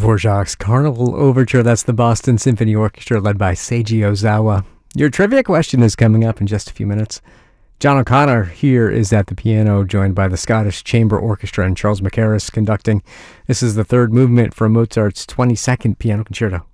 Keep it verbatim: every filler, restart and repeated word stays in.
Dvorak's Carnival Overture. That's the Boston Symphony Orchestra led by Seiji Ozawa. Your trivia question is coming up in just a few minutes. John O'Connor here is at the piano, joined by the Scottish Chamber Orchestra and Charles Mackerras conducting. This is the third movement from Mozart's twenty-second Piano Concerto.